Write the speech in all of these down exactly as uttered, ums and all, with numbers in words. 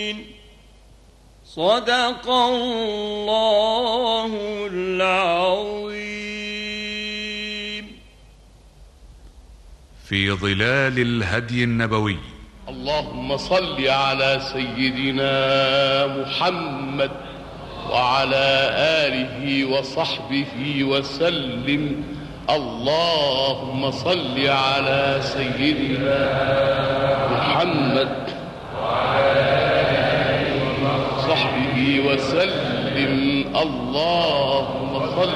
صدق الله العظيم. في ظلال الهدي النبوي. اللهم صل على سيدنا محمد وعلى آله وصحبه وسلم. اللهم صل على سيدنا محمد وعلى آله وصحبه وسلم. اللهم صل.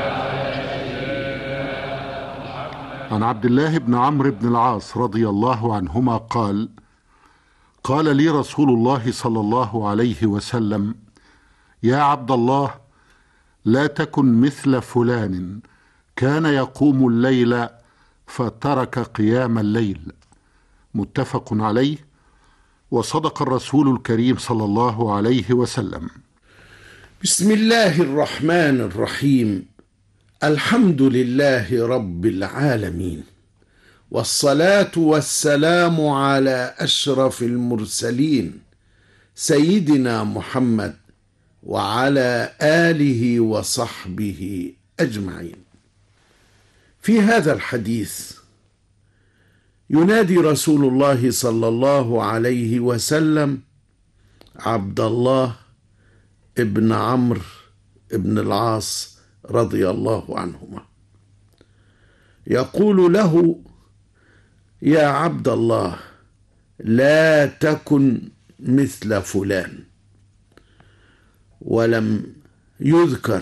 عن عبد الله بن عمرو بن العاص رضي الله عنهما قال: قال لي رسول الله صلى الله عليه وسلم: يا عبد الله، لا تكن مثل فلان كان يقوم الليل فترك قيام الليل. متفق عليه. وصدق الرسول الكريم صلى الله عليه وسلم. بسم الله الرحمن الرحيم. الحمد لله رب العالمين، والصلاة والسلام على أشرف المرسلين سيدنا محمد وعلى آله وصحبه أجمعين. في هذا الحديث ينادي رسول الله صلى الله عليه وسلم عبد الله ابن عمرو ابن العاص رضي الله عنهما، يقول له: يا عبد الله، لا تكن مثل فلان. ولم يذكر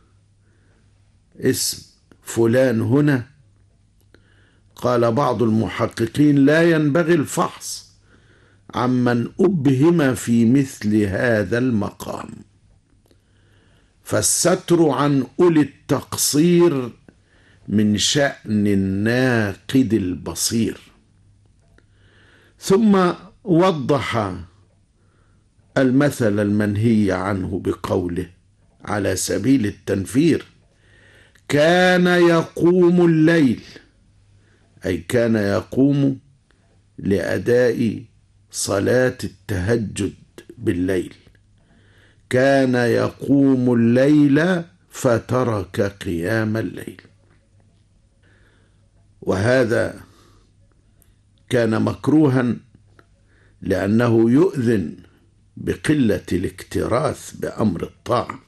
اسم فلان هنا. قال بعض المحققين: لا ينبغي الفحص عمن أبهم في مثل هذا المقام، فالستر عن أولي التقصير من شأن الناقد البصير. ثم وضح المثل المنهي عنه بقوله على سبيل التنفير: كان يقوم الليل، أي كان يقوم لأداء صلاة التهجد بالليل. كان يقوم الليل فترك قيام الليل. وهذا كان مكروها لأنه يؤذن بقلة الاكتراث بأمر الطاعة،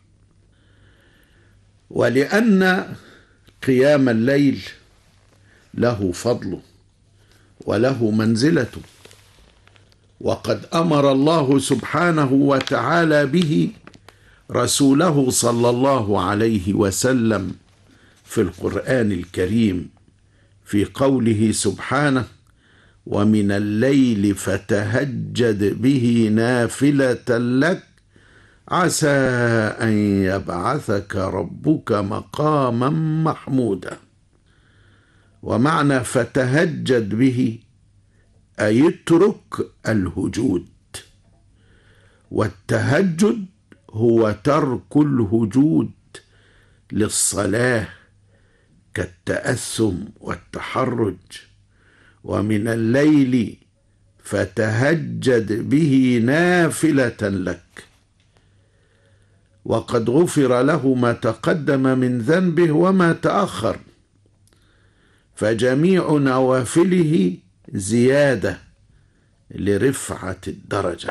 ولأن قيام الليل له فضله وله منزلته. وقد أمر الله سبحانه وتعالى به رسوله صلى الله عليه وسلم في القرآن الكريم في قوله سبحانه: ومن الليل فتهجد به نافلة لك عسى أن يبعثك ربك مقاما محمودا. ومعنى فتهجد به أي اترك الهجود، والتهجد هو ترك الهجود للصلاة كالتأثم والتحرج. ومن الليل فتهجد به نافلة لك. وقد غفر له ما تقدم من ذنبه وما تأخر، فجميع نوافله زيادة لرفعة الدرجة.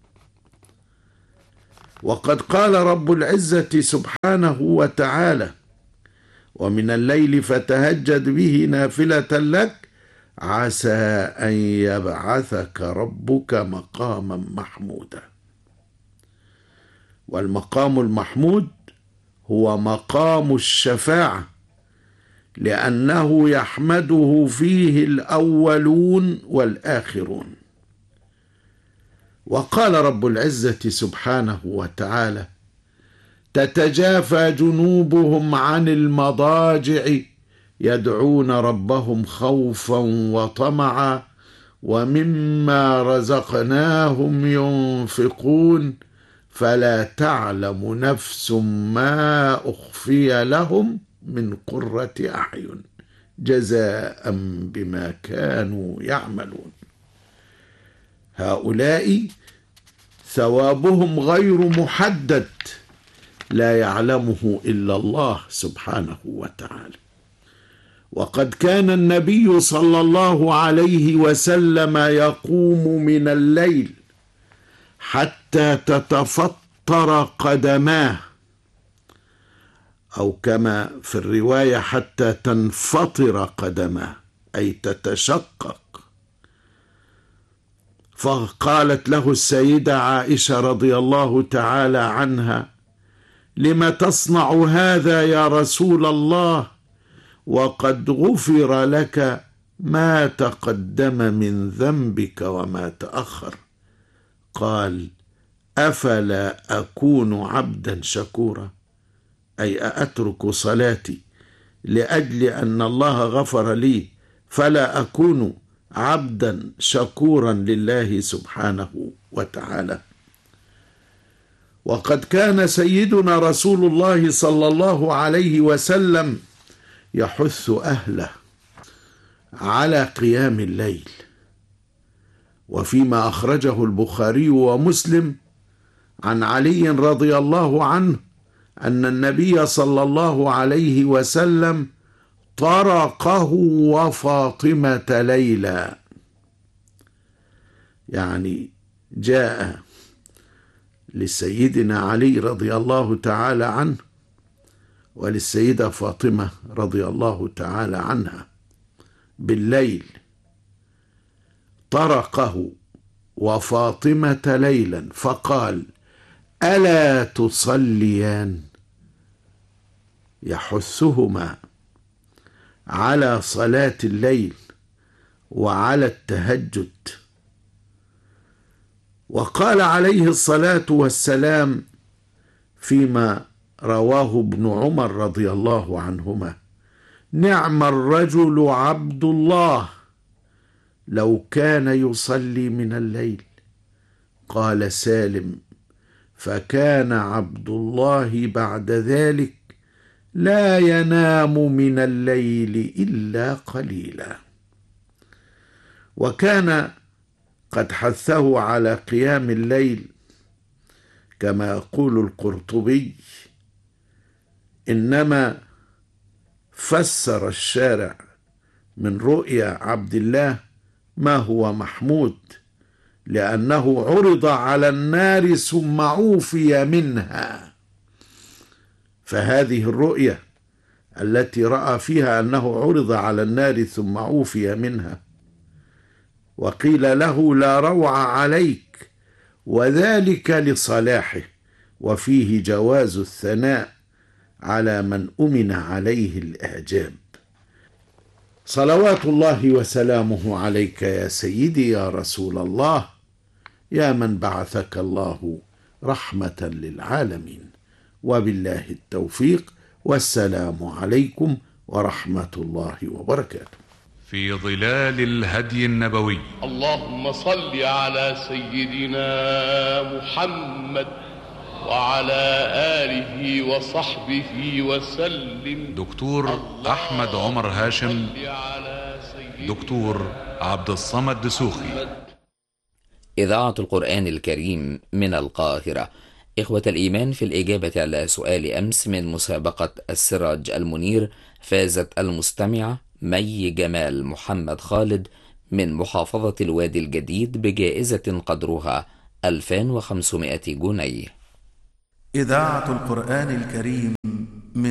وقد قال رب العزة سبحانه وتعالى: ومن الليل فتهجد به نافلة لك عسى أن يبعثك ربك مقاما محمودا. والمقام المحمود هو مقام الشفاعة، لأنه يحمده فيه الأولون والآخرون. وقال رب العزة سبحانه وتعالى: تتجافى جنوبهم عن المضاجع يدعون ربهم خوفا وطمعا ومما رزقناهم ينفقون فلا تعلم نفس ما أخفي لهم من قرة أعين جزاء بما كانوا يعملون. هؤلاء ثوابهم غير محدد لا يعلمه إلا الله سبحانه وتعالى. وقد كان النبي صلى الله عليه وسلم يقوم من الليل حتى تتفطر قدماه، أو كما في الرواية حتى تنفطر قدماه، أي تتشقق. فقالت له السيدة عائشة رضي الله تعالى عنها: لم تصنع هذا يا رسول الله وقد غفر لك ما تقدم من ذنبك وما تأخر؟ قال: أفلا أكون عبدا شكورا، أي أترك صلاتي لأجل أن الله غفر لي فلا أكون عبدا شكورا لله سبحانه وتعالى. وقد كان سيدنا رسول الله صلى الله عليه وسلم يحث أهله على قيام الليل، وفيما أخرجه البخاري ومسلم عن علي رضي الله عنه أن النبي صلى الله عليه وسلم طرقه وفاطمة ليلا، يعني جاء لسيدنا علي رضي الله تعالى عنه وللسيدة فاطمة رضي الله تعالى عنها بالليل، طرقه وفاطمة ليلا فقال: ألا تصليان؟ يحثهما على صلاة الليل وعلى التهجد. وقال عليه الصلاة والسلام فيما رواه ابن عمر رضي الله عنهما: نعم الرجل عبد الله لو كان يصلي من الليل. قال سالم: فكان عبد الله بعد ذلك لا ينام من الليل إلا قليلا. وكان قد حثه على قيام الليل كما يقول القرطبي: إنما فسر الشارع من رؤيا عبد الله ما هو محمود، لأنه عرض على النار ثم عوفي منها. فهذه الرؤيا التي رأى فيها أنه عرض على النار ثم عوفي منها وقيل له لا روع عليك، وذلك لصلاحه، وفيه جواز الثناء على من أمن عليه الإعجاب. صلوات الله وسلامه عليك يا سيدي يا رسول الله، يا من بعثك الله رحمة للعالمين. وبالله التوفيق، والسلام عليكم ورحمة الله وبركاته. في ظلال الهدي النبوي. اللهم صل على سيدنا محمد وعلى آله وصحبه وسلم. دكتور أحمد عمر هاشم، دكتور عبد الصمد دسوخي. إذاعة القرآن الكريم من القاهرة. إخوة الإيمان، في الإجابة على سؤال أمس من مسابقة السراج المنير، فازت المستمعة مي جمال محمد خالد من محافظة الوادي الجديد بجائزة قدرها ألفين وخمسمائة جنيه. إذاعة القرآن الكريم